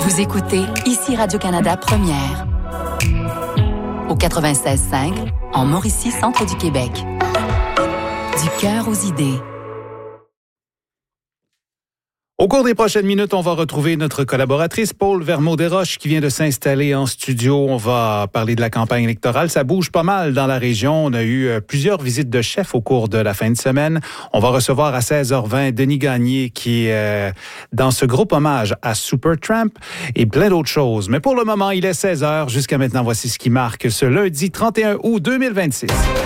Vous écoutez ici Radio-Canada Première. Au 96.5, en Mauricie, centre du Québec. Du cœur aux idées. Au cours des prochaines minutes, on va retrouver notre collaboratrice Paul Vermeau-Desroches qui vient de s'installer en studio. On va parler de la campagne électorale. Ça bouge pas mal dans la région. On a eu plusieurs visites de chefs au cours de la fin de semaine. On va recevoir à 16h20 Denis Gagné qui est dans ce groupe hommage à Supertramp et plein d'autres choses. Mais pour le moment, il est 16h. Jusqu'à maintenant, voici ce qui marque ce lundi 31 août 2026.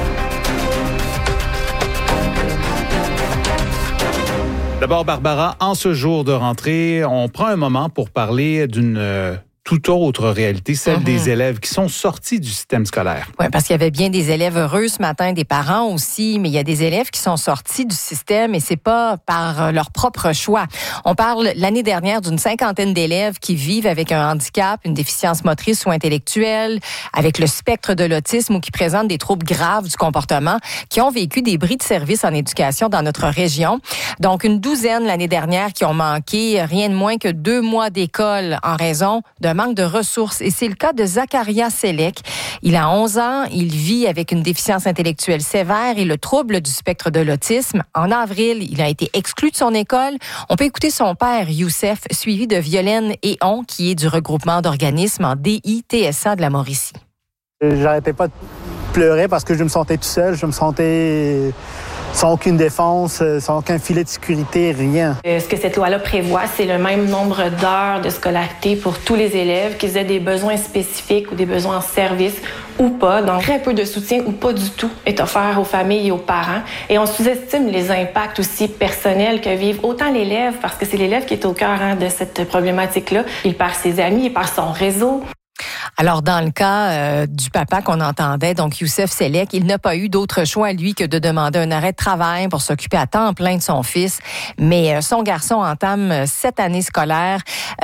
D'abord, Barbara, en ce jour de rentrée, on prend un moment pour parler d'une toute autre réalité, celle des élèves qui sont sortis du système scolaire. Oui, parce qu'il y avait bien des élèves heureux ce matin, des parents aussi, mais il y a des élèves qui sont sortis du système et c'est pas par leur propre choix. On parle l'année dernière d'une 50aine d'élèves qui vivent avec un handicap, une déficience motrice ou intellectuelle, avec le spectre de l'autisme ou qui présentent des troubles graves du comportement, qui ont vécu des bris de service en éducation dans notre région. Donc, une douzaine l'année dernière qui ont manqué rien de moins que 2 mois d'école en raison d'un manque de ressources. Et c'est le cas de Zacharia Selek. Il a 11 ans, il vit avec une déficience intellectuelle sévère et le trouble du spectre de l'autisme. En avril, il a été exclu de son école. On peut écouter son père, Youssef, suivi de Violaine Eon, qui est du regroupement d'organismes en DITSA de la Mauricie. J'arrêtais pas de pleurer parce que je me sentais tout seul. Je me sentais sans aucune défense, sans aucun filet de sécurité, rien. Ce que cette loi-là prévoit, c'est le même nombre d'heures de scolarité pour tous les élèves, qu'ils aient des besoins spécifiques ou des besoins en service ou pas. Donc, très peu de soutien ou pas du tout est offert aux familles et aux parents. Et on sous-estime les impacts aussi personnels que vivent autant l'élève, parce que c'est l'élève qui est au cœur de cette problématique-là. Il perd ses amis, il perd son réseau. Alors, dans le cas du papa qu'on entendait, donc Youssef Selek, il n'a pas eu d'autre choix, lui, que de demander un arrêt de travail pour s'occuper à temps plein de son fils. Mais son garçon entame cette année scolaire,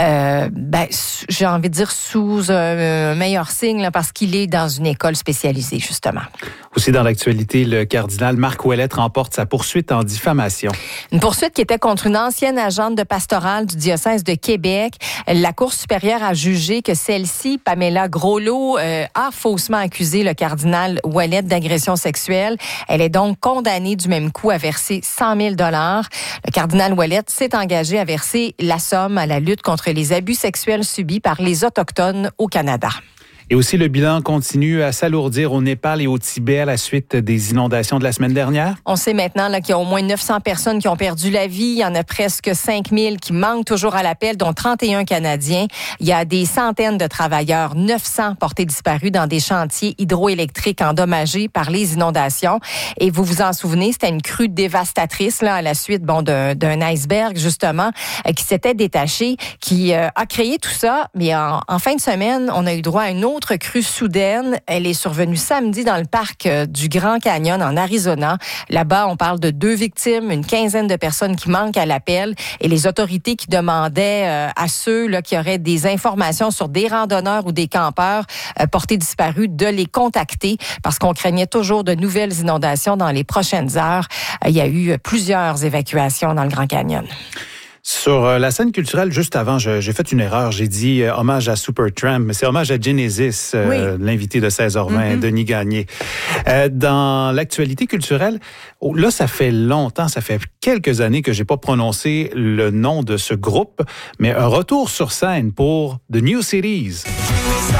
j'ai envie de dire sous un meilleur signe, là, parce qu'il est dans une école spécialisée, justement. Aussi dans l'actualité, le cardinal Marc Ouellette remporte sa poursuite en diffamation. Une poursuite qui était contre une ancienne agente de pastorale du diocèse de Québec. La Cour supérieure a jugé que celle-ci, Pamela Groslot, a faussement accusé le cardinal Ouellette d'agression sexuelle. Elle est donc condamnée du même coup à verser 100 000 $. Le cardinal Ouellette s'est engagé à verser la somme à la lutte contre les abus sexuels subis par les Autochtones au Canada. Et aussi, le bilan continue à s'alourdir au Népal et au Tibet à la suite des inondations de la semaine dernière. On sait maintenant là, qu'il y a au moins 900 personnes qui ont perdu la vie. Il y en a presque 5000 qui manquent toujours à l'appel, dont 31 Canadiens. Il y a des centaines de travailleurs, 900 portés disparus dans des chantiers hydroélectriques endommagés par les inondations. Et vous vous en souvenez, c'était une crue dévastatrice là, à la suite d'un iceberg, justement, qui s'était détaché, qui a créé tout ça. Mais en fin de semaine, on a eu droit à une autre crue soudaine. Elle est survenue samedi dans le parc du Grand Canyon en Arizona. Là-bas, on parle de 2 victimes, une quinzaine de personnes qui manquent à l'appel et les autorités qui demandaient à ceux là, qui auraient des informations sur des randonneurs ou des campeurs portés disparus de les contacter parce qu'on craignait toujours de nouvelles inondations dans les prochaines heures. Il y a eu plusieurs évacuations dans le Grand Canyon. Sur la scène culturelle, juste avant, j'ai fait une erreur. J'ai dit hommage à Supertramp, mais c'est hommage à Genesis, l'invité de 16h20, Denis Gagné. Dans l'actualité culturelle, là, ça fait longtemps, ça fait quelques années que j'ai pas prononcé le nom de ce groupe, mais un retour sur scène pour The New Cities.